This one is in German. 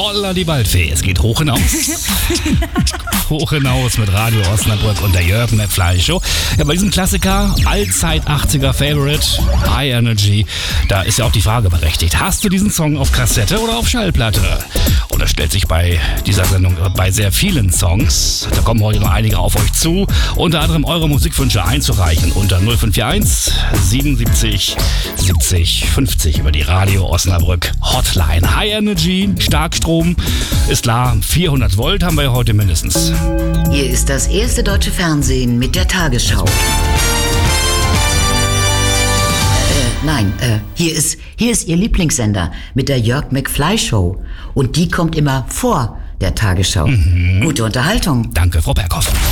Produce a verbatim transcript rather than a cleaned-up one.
Holla die Waldfee. Es geht hoch hinaus. Hoch hinaus mit Radio Osnabrück und der Jörg McFly Show. Ja, bei diesem Klassiker, Allzeit achtziger Favorite, High Energy, da ist ja auch die Frage berechtigt. Hast du diesen Song auf Kassette oder auf Schallplatte? Und das stellt sich bei dieser Sendung bei sehr vielen Songs. Da kommen heute noch einige auf euch zu. Unter anderem eure Musikwünsche einzureichen unter null fünf vier eins siebenundsiebzig siebzig fünfzig über die Radio Osnabrück Hotline. High Energy, Starkstrom, ist klar, vierhundert Volt haben wir ja heute mindestens. Hier ist das erste deutsche Fernsehen mit der Tagesschau. Äh, nein, äh, hier ist, hier ist Ihr Lieblingssender mit der Jörg McFly Show. Und die kommt immer vor der Tagesschau. Mhm. Gute Unterhaltung. Danke, Frau Berghoff.